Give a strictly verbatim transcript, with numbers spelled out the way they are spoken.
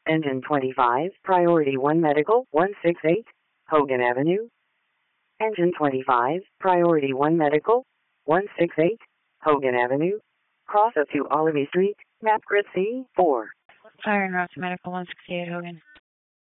Engine twenty-five, Priority one Medical, one sixty-eight, Hogan Avenue. Engine twenty-five, Priority one Medical, one sixty-eight, Hogan Avenue. Cross up to Olivey Street, map grid C four. Fire and Route to Medical, one sixty-eight, Hogan.